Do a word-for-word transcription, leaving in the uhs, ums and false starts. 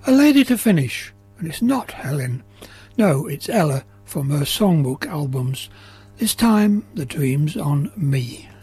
A lady to finish, and it's not Helen. No, it's Ella from her songbook albums. This time, The Dream's on Me.